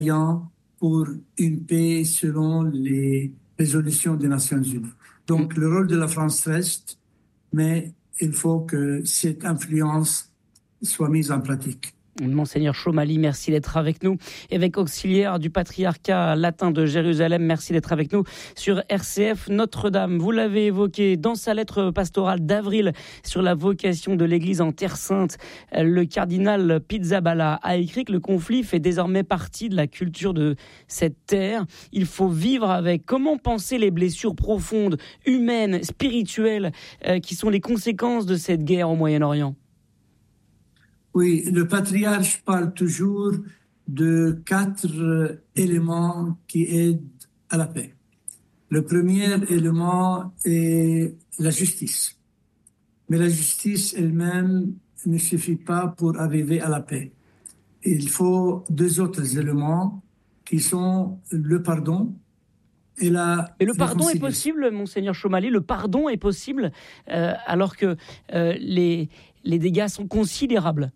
pour une paix selon les résolutions des Nations Unies. Donc, le rôle de la France reste, mais il faut que cette influence soit mise en pratique. Monseigneur Chomali, merci d'être avec nous. Évêque auxiliaire du patriarcat latin de Jérusalem, merci d'être avec nous sur RCF Notre-Dame. Vous l'avez évoqué dans sa lettre pastorale d'avril sur la vocation de l'Église en Terre Sainte. Le cardinal Pizzaballa a écrit que le conflit fait désormais partie de la culture de cette terre. Il faut vivre avec. Comment penser les blessures profondes, humaines, spirituelles, qui sont les conséquences de cette guerre au Moyen-Orient ? Oui, le patriarche parle toujours de 4 éléments qui aident à la paix. Le premier élément est la justice. Mais la justice elle-même ne suffit pas pour arriver à la paix. Il faut 2 autres éléments qui sont le pardon et la Et le pardon est possible, Monseigneur Chomali, le pardon est possible alors que les dégâts sont considérables.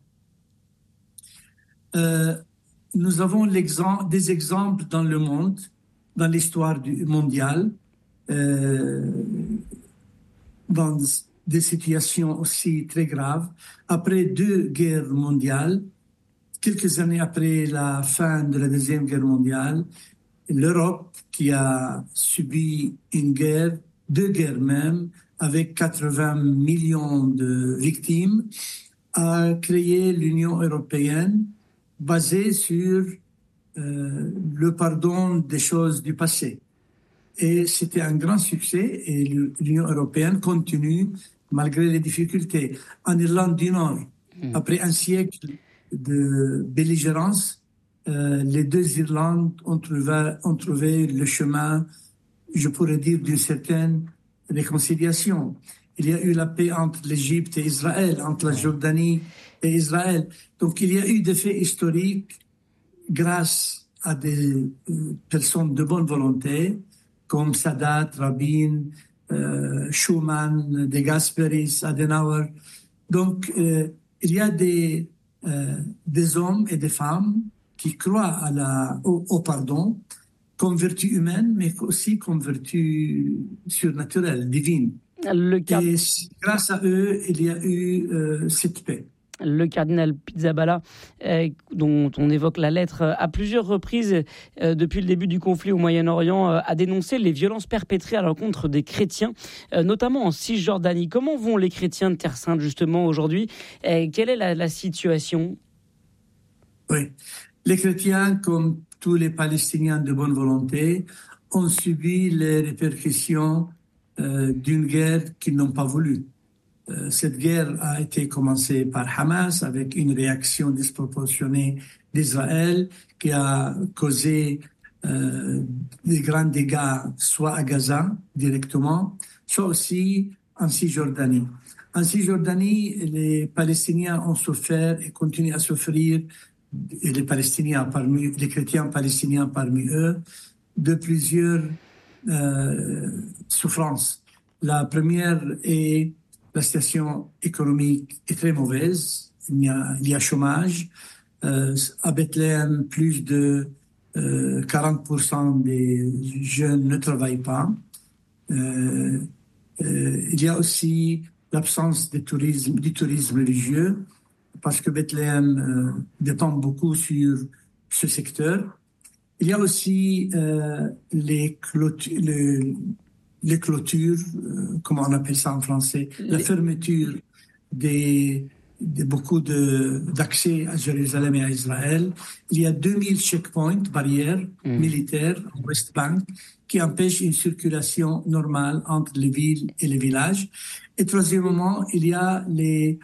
Nous avons des exemples dans le monde, dans l'histoire mondiale, dans des situations aussi très graves. Après 2 guerres mondiales, quelques années après la fin de la Deuxième Guerre mondiale, l'Europe, qui a subi une guerre, 2 guerres même, avec 80 millions de victimes, a créé l'Union européenne, basé sur le pardon des choses du passé. Et c'était un grand succès et l'Union européenne continue malgré les difficultés. En Irlande du Nord, après un siècle de belligérance, les 2 Irlandes ont trouvé le chemin, je pourrais dire, d'une certaine réconciliation. Il y a eu la paix entre l'Égypte et Israël, entre la Jordanie et Israël. Donc, il y a eu des faits historiques grâce à des personnes de bonne volonté, comme Sadat, Rabin, Schuman, De Gasperis, Adenauer. Donc, il y a des hommes et des femmes qui croient au pardon comme vertu humaine, mais aussi comme vertu surnaturelle, divine. Et grâce à eux, il y a eu cette paix. Le cardinal Pizzaballa, dont on évoque la lettre à plusieurs reprises depuis le début du conflit au Moyen-Orient, a dénoncé les violences perpétrées à l'encontre des chrétiens, notamment en Cisjordanie. Comment vont les chrétiens de Terre Sainte justement aujourd'hui ? Quelle est la situation ? Oui, les chrétiens, comme tous les Palestiniens de bonne volonté, ont subi les répercussions d'une guerre qu'ils n'ont pas voulu. Cette guerre a été commencée par Hamas avec une réaction disproportionnée d'Israël qui a causé des grands dégâts soit à Gaza directement, soit aussi en Cisjordanie. En Cisjordanie, les Palestiniens ont souffert et continuent à souffrir, et les chrétiens palestiniens parmi eux, de plusieurs souffrances. La première est la situation économique est très mauvaise. Il y a chômage. À Bethléem, plus de 40% des jeunes ne travaillent pas. Il y a aussi l'absence du tourisme religieux, parce que Bethléem dépend beaucoup sur ce secteur. Il y a aussi les clôtures, comment on appelle ça en français, la fermeture de beaucoup d'accès à Jérusalem et à Israël. Il y a 2000 checkpoints, barrières militaires en West Bank, qui empêchent une circulation normale entre les villes et les villages. Et troisièmement, il y a les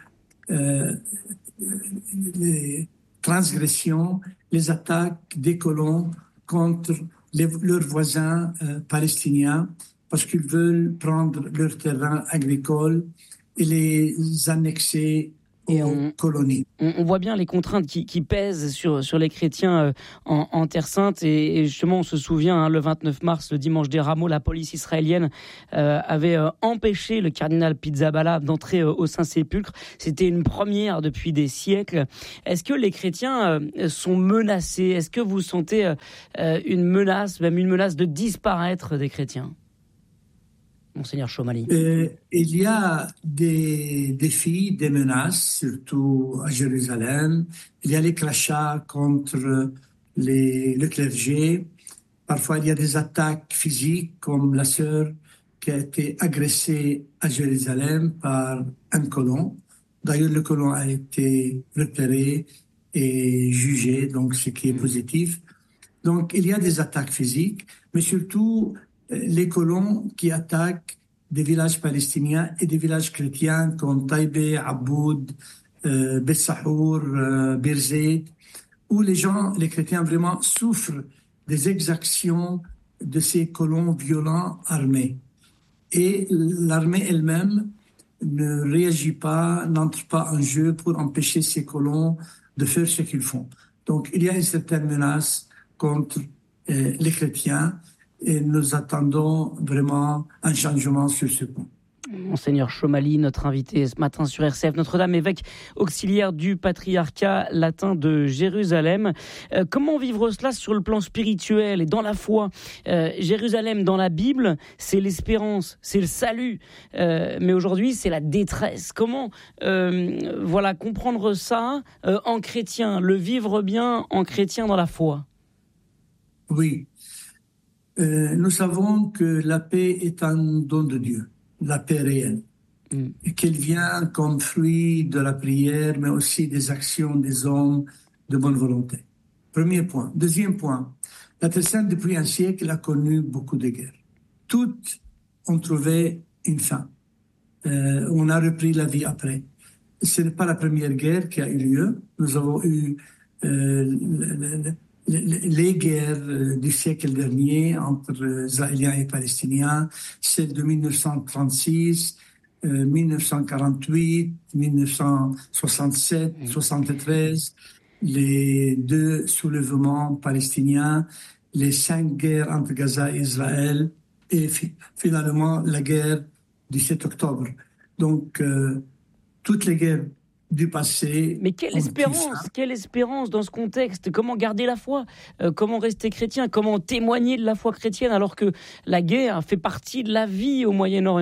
transgressions, les attaques des colons contre leurs voisins palestiniens, parce qu'ils veulent prendre leurs terrains agricoles et les annexer aux colonies. On voit bien les contraintes qui pèsent sur les chrétiens en Terre Sainte. Et justement, on se souvient, le 29 mars, le dimanche des Rameaux, la police israélienne avait empêché le cardinal Pizzaballa d'entrer au Saint-Sépulcre. C'était une première depuis des siècles. Est-ce que les chrétiens sont menacés ? Est-ce que vous sentez une menace, même une menace de disparaître des chrétiens ? Monseigneur Chomali. Il y a des défis, des menaces, surtout à Jérusalem. Il y a les crachats contre le clergé. Parfois, il y a des attaques physiques, comme la sœur qui a été agressée à Jérusalem par un colon. D'ailleurs, le colon a été repéré et jugé, donc ce qui est positif. Donc, il y a des attaques physiques, mais surtout les colons qui attaquent des villages palestiniens et des villages chrétiens comme Taïbé, Aboud, Bet Sahour, Bir Zaid, où les chrétiens vraiment souffrent des exactions de ces colons violents armés. Et l'armée elle-même ne réagit pas, n'entre pas en jeu pour empêcher ces colons de faire ce qu'ils font. Donc, il y a une certaine menace contre les chrétiens et nous attendons vraiment un changement sur ce point. Monseigneur Chomali, notre invité ce matin sur RCF, Notre-Dame, évêque auxiliaire du patriarcat latin de Jérusalem. Comment vivre cela sur le plan spirituel et dans la foi ? Jérusalem, dans la Bible, c'est l'espérance, c'est le salut. Mais aujourd'hui, c'est la détresse. Comment comprendre ça en chrétien, le vivre bien en chrétien dans la foi ? Oui. Nous savons que la paix est un don de Dieu, la paix réelle, et qu'elle vient comme fruit de la prière, mais aussi des actions des hommes de bonne volonté. Premier point. Deuxième point, la Terre Sainte, depuis un siècle, a connu beaucoup de guerres. Toutes ont trouvé une fin. On a repris la vie après. Ce n'est pas la première guerre qui a eu lieu. Nous avons eu les guerres du siècle dernier entre Israéliens et Palestiniens, celle de 1936, 1948, 1967, 73, les 2 soulèvements palestiniens, les 5 guerres entre Gaza et Israël et finalement la guerre du 7 octobre. Donc, toutes les guerres du passé. Mais quelle espérance dans ce contexte ? Comment garder la foi ? Comment rester chrétien ? Comment témoigner de la foi chrétienne alors que la guerre fait partie de la vie au Moyen-Orient ?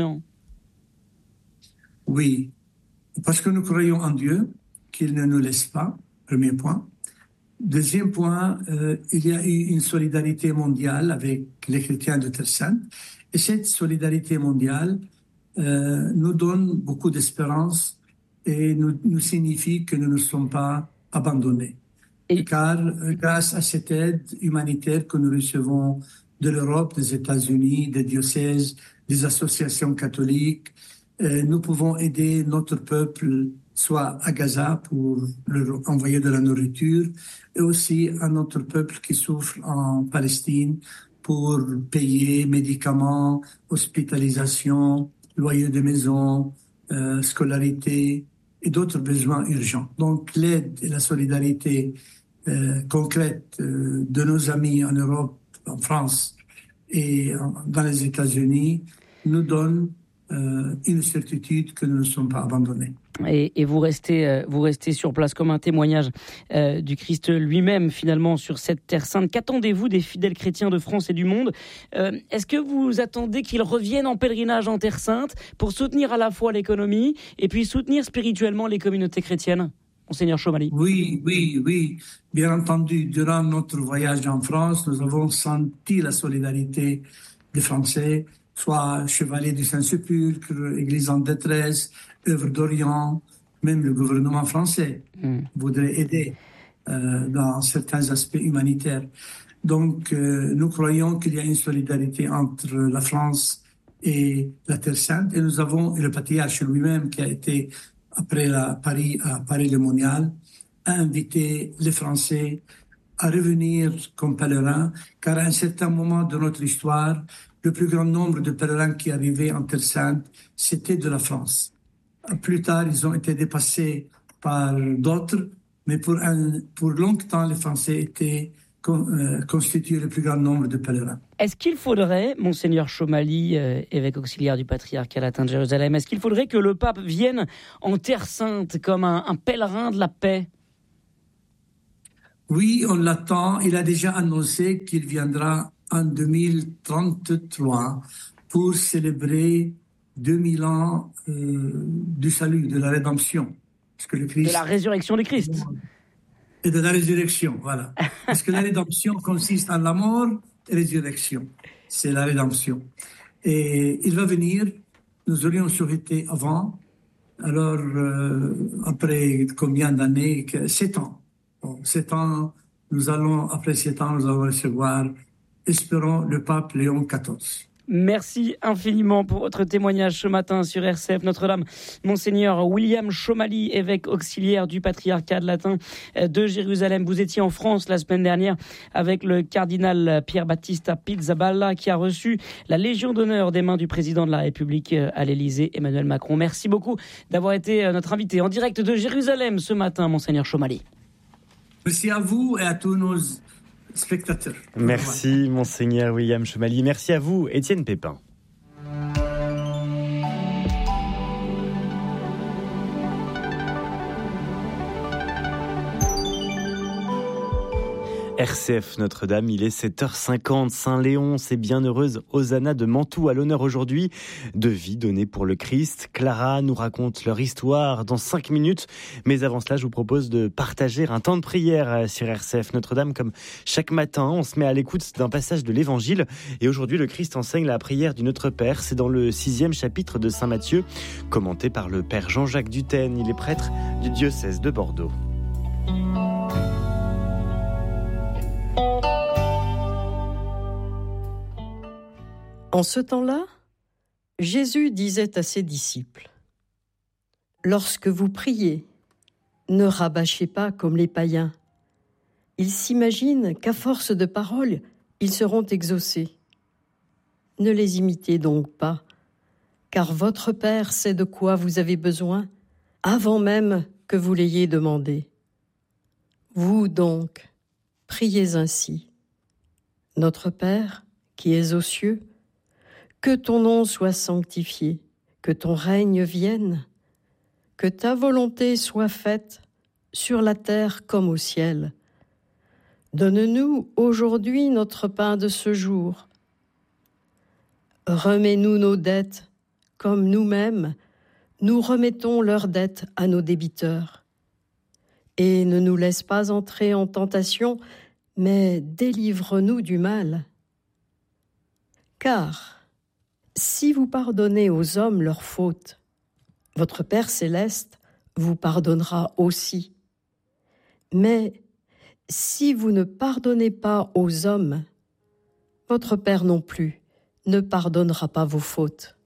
Oui, parce que nous croyons en Dieu, qu'il ne nous laisse pas, premier point. Deuxième point, il y a eu une solidarité mondiale avec les chrétiens de Terre Sainte. Et cette solidarité mondiale nous donne beaucoup d'espérance et nous signifie que nous ne sommes pas abandonnés. Car grâce à cette aide humanitaire que nous recevons de l'Europe, des États-Unis, des diocèses, des associations catholiques, nous pouvons aider notre peuple, soit à Gaza pour leur envoyer de la nourriture, et aussi à notre peuple qui souffre en Palestine pour payer médicaments, hospitalisation, loyer de maison, scolarité et d'autres besoins urgents. Donc l'aide et la solidarité concrète de nos amis en Europe, en France et dans les États-Unis nous donne une certitude que nous ne sommes pas abandonnés. Et vous restez sur place comme un témoignage du Christ lui-même finalement sur cette terre sainte. Qu'attendez-vous des fidèles chrétiens de France et du monde ? Est-ce que vous attendez qu'ils reviennent en pèlerinage en terre sainte pour soutenir à la fois l'économie et puis soutenir spirituellement les communautés chrétiennes ? Monseigneur Chomali. Oui. Bien entendu, durant notre voyage en France, nous avons senti la solidarité des Français, soit Chevalier du Saint-Sépulcre, Église en détresse, Œuvre d'Orient, même le gouvernement français voudrait aider dans certains aspects humanitaires. Donc, nous croyons qu'il y a une solidarité entre la France et la Terre Sainte, et nous avons le patriarche lui-même qui a été après Paris le Monial, a invité les Français à revenir comme pèlerins, car à un certain moment de notre histoire, le plus grand nombre de pèlerins qui arrivaient en Terre Sainte, c'était de la France. Plus tard, ils ont été dépassés par d'autres, mais pour longtemps, les Français étaient constituaient le plus grand nombre de pèlerins. Est-ce qu'il faudrait, Monseigneur Chomali, évêque auxiliaire du patriarcat latin de Jérusalem, est-ce qu'il faudrait que le pape vienne en Terre Sainte comme un pèlerin de la paix ? Oui, on l'attend. Il a déjà annoncé qu'il viendra en 2033 pour célébrer 2000 ans du salut, de la rédemption. Parce que le Christ, de la résurrection du Christ. Et de la résurrection, voilà. Parce que la rédemption consiste en la mort et la résurrection. C'est la rédemption. Et il va venir, nous aurions souhaité avant, alors après combien d'années? 7 ans. Bon, 7 ans, après 7 ans, nous allons recevoir, espérons, le pape Léon XIV. Merci infiniment pour votre témoignage ce matin sur RCF Notre-Dame. Monseigneur William Chomali, évêque auxiliaire du patriarcat latin de Jérusalem. Vous étiez en France la semaine dernière avec le cardinal Pier Battista Pizzaballa qui a reçu la Légion d'honneur des mains du président de la République à l'Élysée, Emmanuel Macron. Merci beaucoup d'avoir été notre invité en direct de Jérusalem ce matin, Monseigneur Chomali. Merci à vous et à tous nos spectateurs. Merci, Monseigneur William Chomali. Merci à vous, Étienne Pépin. RCF Notre-Dame, il est 7h50. Saint-Léonce et bienheureuse Hosanna de Mantoue à l'honneur aujourd'hui. 2 vies données pour le Christ. Clara nous raconte leur histoire dans 5 minutes. Mais avant cela, je vous propose de partager un temps de prière sur RCF Notre-Dame. Comme chaque matin, on se met à l'écoute d'un passage de l'Évangile. Et aujourd'hui, le Christ enseigne la prière du Notre Père. C'est dans le 6e chapitre de Saint Matthieu, commenté par le Père Jean-Jacques Dutène. Il est prêtre du diocèse de Bordeaux. En ce temps-là, Jésus disait à ses disciples : « Lorsque vous priez, ne rabâchez pas comme les païens. Ils s'imaginent qu'à force de paroles, ils seront exaucés. Ne les imitez donc pas, car votre Père sait de quoi vous avez besoin avant même que vous l'ayez demandé. Vous donc, priez ainsi. Notre Père, qui es aux cieux, que ton nom soit sanctifié, que ton règne vienne, que ta volonté soit faite sur la terre comme au ciel. Donne-nous aujourd'hui notre pain de ce jour. Remets-nous nos dettes, comme nous-mêmes, nous remettons leurs dettes à nos débiteurs. Et ne nous laisse pas entrer en tentation, mais délivre-nous du mal. Car si vous pardonnez aux hommes leurs fautes, votre Père céleste vous pardonnera aussi. Mais si vous ne pardonnez pas aux hommes, votre Père non plus ne pardonnera pas vos fautes.